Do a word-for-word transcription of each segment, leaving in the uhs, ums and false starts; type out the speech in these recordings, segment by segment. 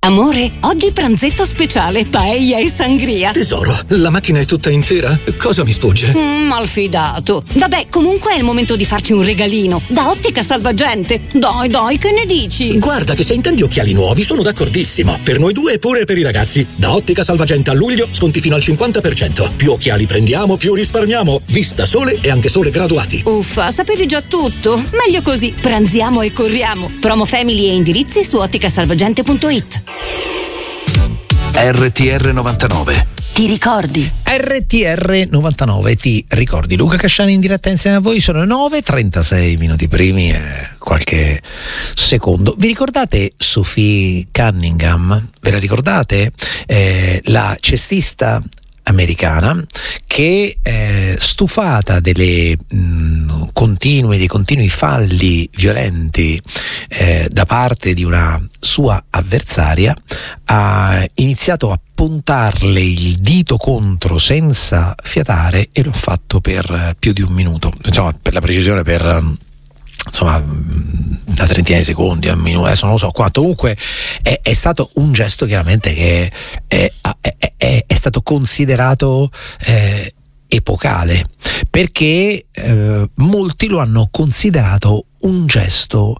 Amore, oggi pranzetto speciale, paella e sangria. Tesoro, la macchina è tutta intera? Cosa mi sfugge? Mm, malfidato. Vabbè, comunque è il momento di farci un regalino. Da Ottica Salvagente. Dai, dai, che ne dici? Guarda che se intendi occhiali nuovi sono d'accordissimo. Per noi due e pure per i ragazzi. Da Ottica Salvagente a luglio sconti fino al cinquanta per cento. Più occhiali prendiamo, più risparmiamo. Vista sole e anche sole graduati. Uffa, sapevi già tutto? Meglio così. Pranziamo e corriamo. Promo Family e indirizzi su otticasalvagente punto it. R T R novantanove. Ti ricordi? R T R novantanove, ti ricordi? Luca Casciani in diretta insieme a voi, sono le nove e trentasei minuti primi e qualche secondo. Vi ricordate Sophie Cunningham? Ve la ricordate? Eh, la cestista americana che eh, stufata delle mh, continue dei continui falli violenti eh, da parte di una sua avversaria ha iniziato a puntarle il dito contro senza fiatare e l'ho fatto per più di un minuto, insomma per la precisione per insomma una trentina di secondi, un minuto, adesso non lo so quanto. Comunque è, è stato un gesto chiaramente che è, è, è, è stato considerato eh, epocale, perché eh, molti lo hanno considerato un gesto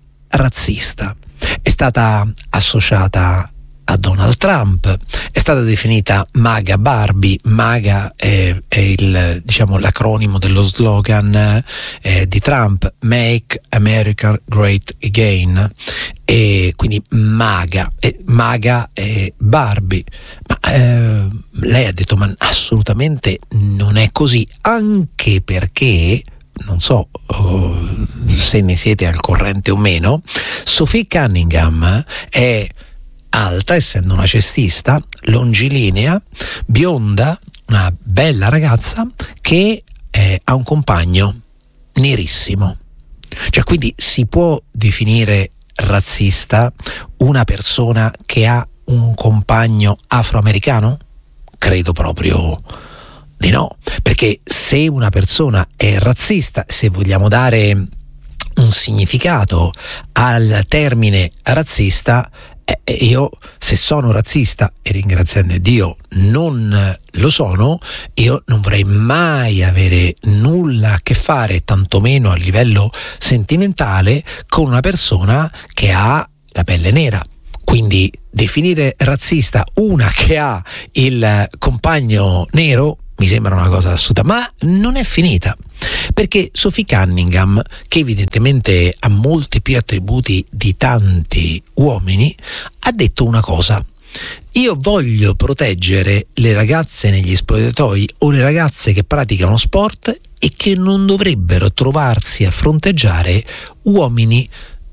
razzista. È stata associata a Donald Trump, è stata definita MAGA Barbie. MAGA è, è il, diciamo, l'acronimo dello slogan eh, di Trump, Make America Great Again, e quindi MAGA, eh, MAGA è Barbie. Ma eh, lei ha detto ma assolutamente non è così, anche perché non so oh, se ne siete al corrente o meno, Sophie Cunningham è alta, essendo una cestista, longilinea, bionda, una bella ragazza che eh, ha un compagno nerissimo. Cioè, quindi si può definire razzista una persona che ha un compagno afroamericano? Credo proprio di no, perché se una persona è razzista, se vogliamo dare un significato al termine razzista, Eh, io se sono razzista, e ringraziando Dio non lo sono, io non vorrei mai avere nulla a che fare, tantomeno a livello sentimentale, con una persona che ha la pelle nera. Quindi definire razzista una che ha il compagno nero mi sembra una cosa assurda, ma non è finita, perché Sophie Cunningham, che evidentemente ha molti più attributi di tanti uomini, ha detto una cosa: io voglio proteggere le ragazze negli spogliatoi o le ragazze che praticano sport e che non dovrebbero trovarsi a fronteggiare uomini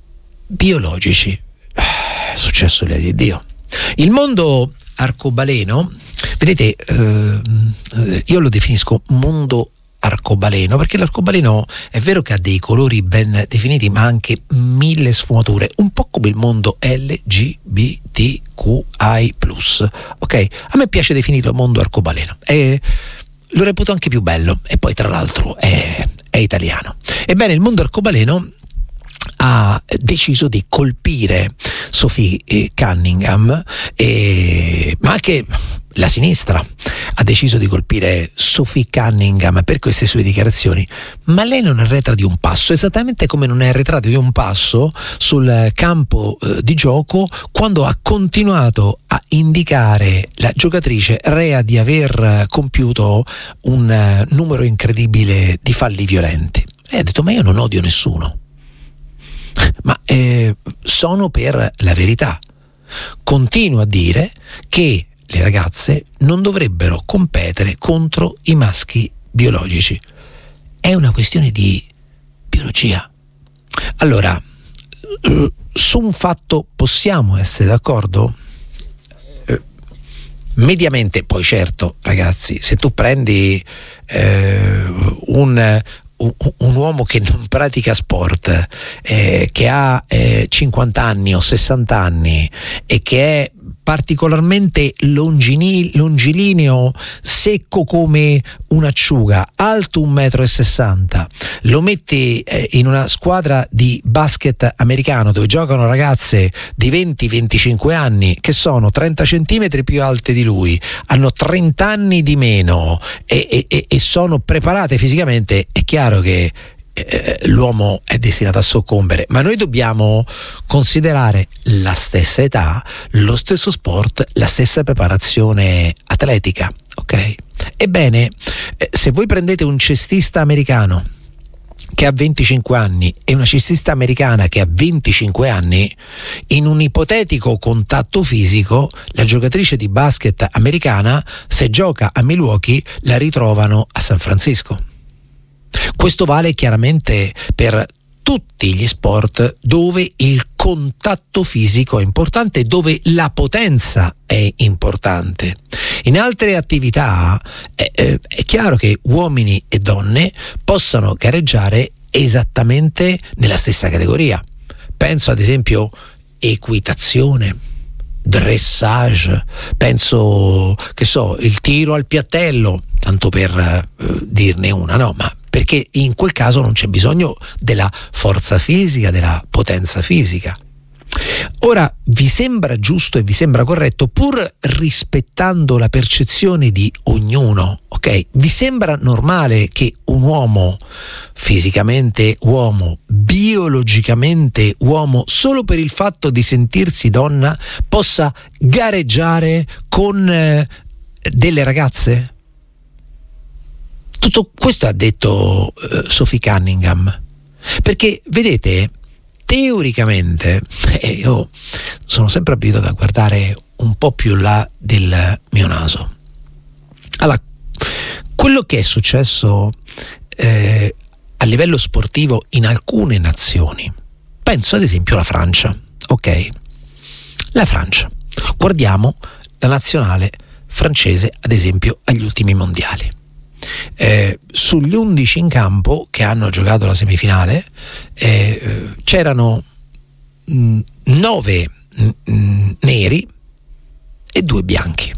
biologici. È successo l'ira di Dio. Il mondo arcobaleno, vedete, eh, io lo definisco mondo arcobaleno perché l'arcobaleno è vero che ha dei colori ben definiti, ma anche mille sfumature, un po' come il mondo L G B T Q I plus, ok? A me piace definirlo mondo arcobaleno e lo reputo anche più bello, e poi tra l'altro è, è italiano. Ebbene, il mondo arcobaleno ha deciso di colpire Sophie Cunningham, e, ma anche la sinistra ha deciso di colpire Sophie Cunningham per queste sue dichiarazioni, ma lei non è arretra di un passo, esattamente come non è arretrata di un passo sul campo eh, di gioco quando ha continuato a indicare la giocatrice rea di aver compiuto un uh, numero incredibile di falli violenti. Lei ha detto: ma io non odio nessuno, ma eh, sono per la verità. Continuo a dire che le ragazze non dovrebbero competere contro i maschi biologici. È una questione di biologia. Allora, eh, su un fatto possiamo essere d'accordo? Eh, mediamente, poi certo, ragazzi, se tu prendi eh, un un uomo che non pratica sport, eh, che ha eh, cinquanta anni o sessanta anni e che è particolarmente longini, longilineo, secco come un'acciuga, alto un metro e sessanta, lo metti eh, in una squadra di basket americano dove giocano ragazze di venti venticinque anni che sono trenta centimetri più alte di lui, hanno trenta anni di meno e, e, e sono preparate fisicamente, è chiaro che eh, l'uomo è destinato a soccombere, ma noi dobbiamo considerare la stessa età, lo stesso sport, la stessa preparazione atletica, ok? Ebbene, eh, se voi prendete un cestista americano che ha venticinque anni e una cestista americana che ha venticinque anni, in un ipotetico contatto fisico, la giocatrice di basket americana, se gioca a Milwaukee, la ritrovano a San Francisco. Questo vale chiaramente per tutti gli sport dove il contatto fisico è importante, dove la potenza è importante. In altre attività è, è, è chiaro che uomini e donne possano gareggiare esattamente nella stessa categoria. Penso ad esempio equitazione, dressage, penso che so, il tiro al piattello, tanto per eh, dirne una, no, ma perché in quel caso non c'è bisogno della forza fisica, della potenza fisica. Ora, vi sembra giusto e vi sembra corretto, pur rispettando la percezione di ognuno, ok? Vi sembra normale che un uomo, fisicamente uomo, biologicamente uomo, solo per il fatto di sentirsi donna, possa gareggiare con eh, delle ragazze? Tutto questo ha detto uh, Sophie Cunningham, perché vedete, teoricamente, eh, io sono sempre abituato a guardare un po' più là del mio naso. Allora, quello che è successo eh, a livello sportivo in alcune nazioni, penso ad esempio alla Francia, ok? La Francia, guardiamo la nazionale francese ad esempio agli ultimi mondiali. Eh, sugli undici in campo che hanno giocato la semifinale eh, c'erano mh, nove mh, neri e due bianchi.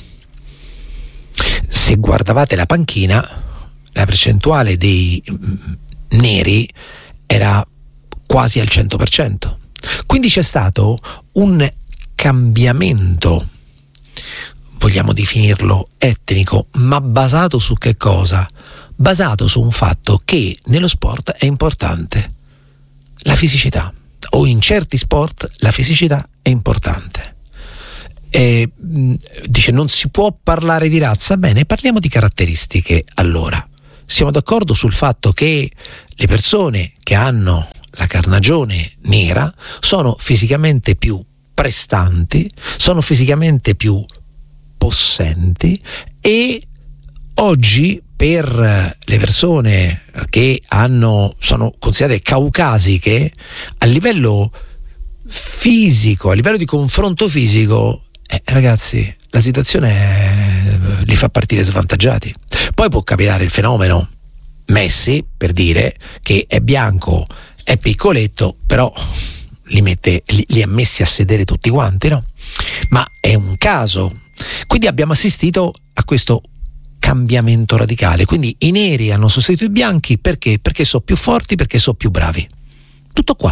Se guardavate la panchina, la percentuale dei mh, neri era quasi al cento per cento. Quindi c'è stato un cambiamento, vogliamo definirlo etnico, ma basato su che cosa? Basato su un fatto che nello sport è importante, la fisicità, o in certi sport la fisicità è importante. E, dice non si può parlare di razza, bene, parliamo di caratteristiche allora. Siamo d'accordo sul fatto che le persone che hanno la carnagione nera sono fisicamente più prestanti, sono fisicamente più possenti e oggi per le persone che hanno sono considerate caucasiche a livello fisico, a livello di confronto fisico, eh, ragazzi, la situazione è, li fa partire svantaggiati. Poi può capitare il fenomeno Messi, per dire, che è bianco, è piccoletto, però li mette li, li ha messi a sedere tutti quanti, no? Ma è un caso. Quindi abbiamo assistito a questo cambiamento radicale. Quindi i neri hanno sostituito i bianchi perché? Perché sono più forti, perché sono più bravi. Tutto qua.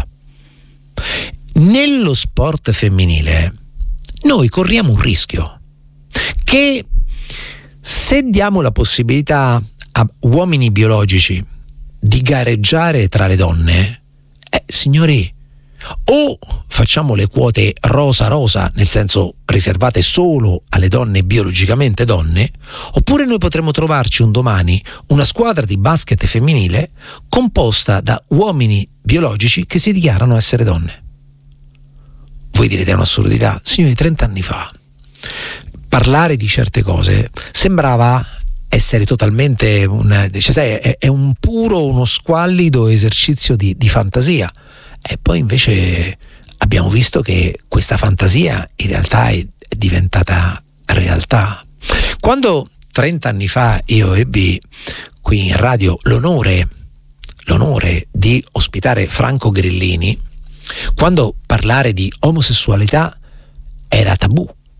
Nello sport femminile noi corriamo un rischio che, se diamo la possibilità a uomini biologici di gareggiare tra le donne, eh, signori, o facciamo le quote rosa rosa, nel senso riservate solo alle donne biologicamente donne, oppure noi potremo trovarci un domani una squadra di basket femminile composta da uomini biologici che si dichiarano essere donne. Voi direte è un'assurdità. Signori, trenta anni fa parlare di certe cose sembrava essere totalmente un, cioè, sai, è, è un puro, uno squallido esercizio di, di fantasia. E poi invece abbiamo visto che questa fantasia in realtà è diventata realtà. Quando trenta anni fa io ebbi qui in radio l'onore, l'onore di ospitare Franco Grillini, quando parlare di omosessualità era tabù,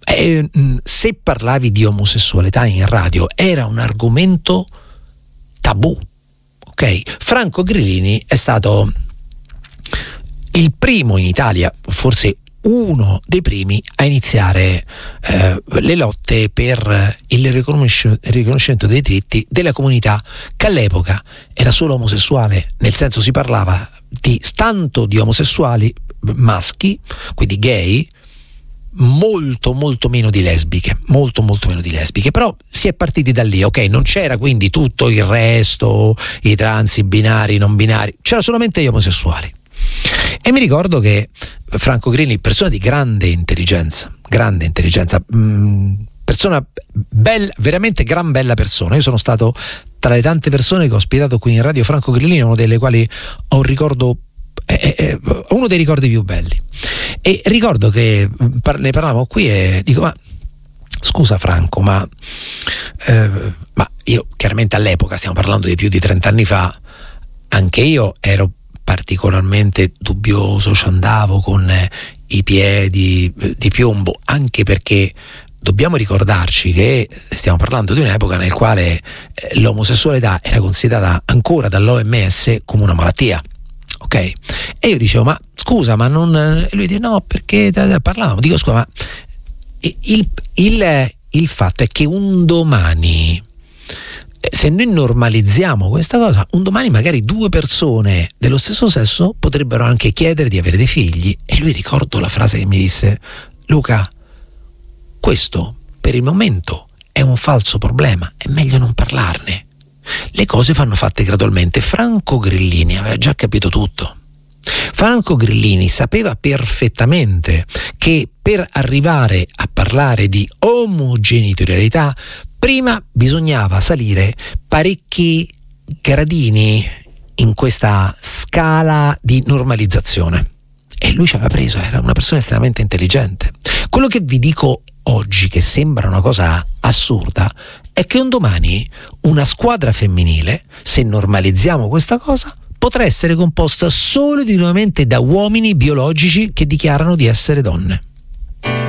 eh, se parlavi di omosessualità in radio era un argomento tabù, ok? Franco Grillini è stato il primo in Italia, forse uno dei primi, a iniziare eh, le lotte per il riconoscimento dei diritti della comunità che all'epoca era solo omosessuale, nel senso si parlava di tanto di omosessuali maschi, quindi gay, molto molto meno di lesbiche, molto molto meno di lesbiche, però si è partiti da lì, ok? Non c'era quindi tutto il resto, i trans, i binari, i non binari, c'era solamente gli omosessuali. E mi ricordo che Franco Grillini, persona di grande intelligenza, grande intelligenza, mh, persona bella, veramente gran bella persona. Io sono stato tra le tante persone che ho ospitato qui in radio Franco Grillini, uno delle quali ho un ricordo, eh, eh, uno dei ricordi più belli. E ricordo che par- ne parlavamo qui e dico: ma scusa Franco, ma, eh, ma io chiaramente all'epoca, stiamo parlando di più di trent'anni fa, anche io ero particolarmente dubbioso, ci andavo con eh, i piedi eh, di piombo, anche perché dobbiamo ricordarci che stiamo parlando di un'epoca nel quale eh, l'omosessualità era considerata ancora dall'O M S come una malattia, ok? E io dicevo: ma scusa, ma non... E lui dice: no, perché parlavamo, dico scusa, ma il, il, il fatto è che un domani, se noi normalizziamo questa cosa, un domani magari due persone dello stesso sesso potrebbero anche chiedere di avere dei figli. E lui, ricordo la frase che mi disse: Luca, questo per il momento è un falso problema, è meglio non parlarne. Le cose vanno fatte gradualmente. Franco Grillini aveva già capito tutto. Franco Grillini sapeva perfettamente che per arrivare a parlare di omogenitorialità prima bisognava salire parecchi gradini in questa scala di normalizzazione, e lui ci aveva preso, era una persona estremamente intelligente. Quello che vi dico oggi, che sembra una cosa assurda, è che un domani una squadra femminile, se normalizziamo questa cosa, potrà essere composta solo ed unicamente da uomini biologici che dichiarano di essere donne.